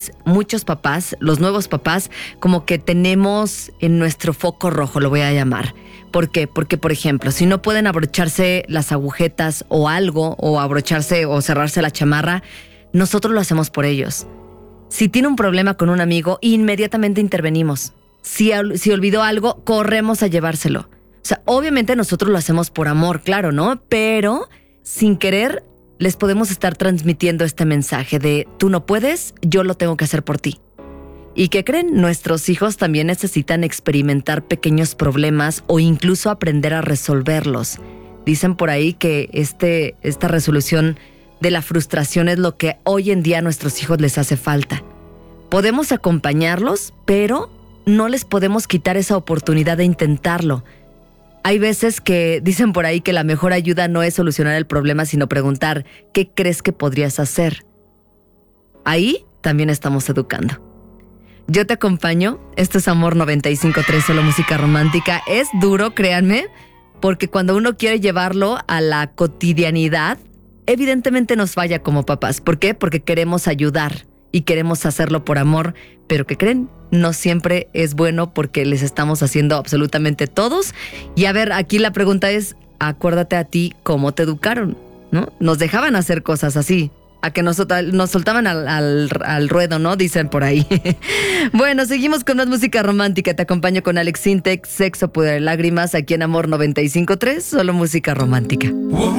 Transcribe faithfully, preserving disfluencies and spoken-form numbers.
veces muchos papás, los nuevos papás, como que tenemos en nuestro foco rojo, lo voy a llamar. ¿Por qué? Porque, por ejemplo, si no pueden abrocharse las agujetas o algo, o abrocharse o cerrarse la chamarra, nosotros lo hacemos por ellos. Si tiene un problema con un amigo, inmediatamente intervenimos. Si, si olvidó algo, corremos a llevárselo. O sea, obviamente nosotros lo hacemos por amor, claro, ¿no? Pero sin querer les podemos estar transmitiendo este mensaje de tú no puedes, yo lo tengo que hacer por ti. ¿Y qué creen? Nuestros hijos también necesitan experimentar pequeños problemas o incluso aprender a resolverlos. Dicen por ahí que este, esta resolución de la frustración es lo que hoy en día a nuestros hijos les hace falta. Podemos acompañarlos, pero no les podemos quitar esa oportunidad de intentarlo. Hay veces que dicen por ahí que la mejor ayuda no es solucionar el problema, sino preguntar, ¿qué crees que podrías hacer? Ahí también estamos educando. Yo te acompaño. Esto es Amor noventa y cinco punto tres, solo música romántica. Es duro, créanme, porque cuando uno quiere llevarlo a la cotidianidad, evidentemente nos falla como papás. ¿Por qué? Porque queremos ayudar y queremos hacerlo por amor, pero ¿qué creen? No siempre es bueno porque les estamos haciendo absolutamente todos. Y a ver, aquí la pregunta es, acuérdate a ti cómo te educaron, ¿no? Nos dejaban hacer cosas así, a que nos, nos soltaban al, al, al ruedo, ¿no? Dicen por ahí. Bueno, seguimos con más música romántica. Te acompaño con Alex Sintek, Sexo, Poder y Lágrimas, aquí en Amor noventa y cinco punto tres, solo música romántica.